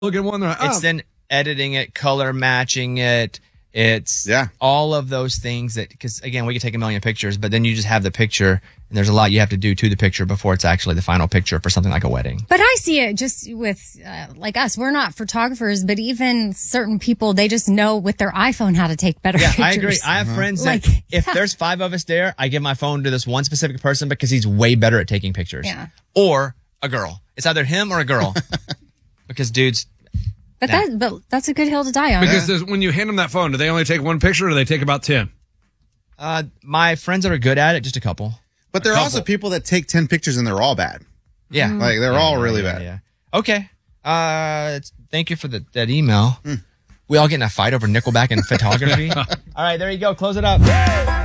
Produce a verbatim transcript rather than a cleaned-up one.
look at one. They're like, oh. It's then editing it, color matching it. It's yeah. all of those things that, because again, we could take a million pictures, but then you just have the picture, and there's a lot you have to do to the picture before it's actually the final picture for something like a wedding. But I see it just with, uh, like us, we're not photographers, but even certain people, they just know with their iPhone how to take better yeah, pictures. I agree. I have uh-huh. friends that like, if there's five of us there, I give my phone to this one specific person because he's way better at taking pictures. Yeah. Or a girl. It's either him or a girl. Because dudes... But nah. that, but that's a good hill to die on. Because yeah. when you hand them that phone, do they only take one picture or do they take about ten? Uh, my friends that are good at it, just a couple. But there are also people that take ten pictures and they're all bad. Yeah. Mm. Like they're yeah, all yeah, really yeah, bad. Yeah. Okay. Uh, thank you for the, that email. Mm. We all get in a fight over Nickelback and photography. All right, there you go. Close it up.